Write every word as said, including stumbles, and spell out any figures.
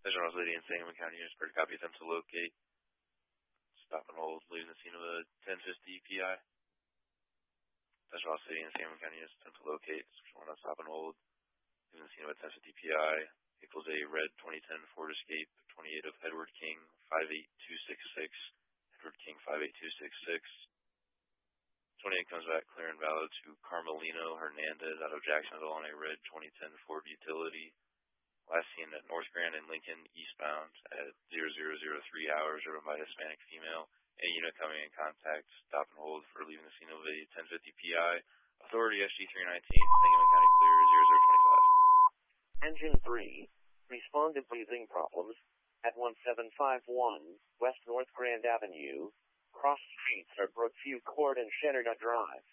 There's an lady in Sangamon County units per copy attempt to locate. Stop and hold, leaving the scene of a ten fifty P I. There's an lady in Sangamon County units attempt to locate. Someone on stop and hold, leaving the scene of a ten fifty P I. Equals a red twenty ten Ford Escape, twenty-eight of Edward King, five eight two six six. Edward King, five eight two six six. twenty-eight comes back clear and valid to Carmelino Hernandez out of Jacksonville on a red twenty ten Ford Utility. Last seen at North Grand and Lincoln eastbound at zero zero zero three hours, driven by Hispanic female. Any unit coming in contact, stop and hold for leaving the scene of a ten fifty P I. Authority S G three nineteen, Sangamon County clear, zero zero twenty-five. Engine three, respond to breathing problems at one seven five one West North Grand Avenue. Cross streets are Brookview Court and Shenandoah Drive.